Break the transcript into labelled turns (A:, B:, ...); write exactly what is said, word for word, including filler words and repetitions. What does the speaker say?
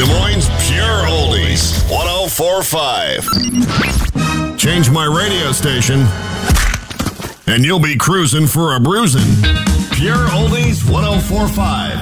A: Des Moines Pure Oldies, one oh four point five. Change my radio station, and you'll be cruising for a bruising. Pure Oldies, one oh four point five.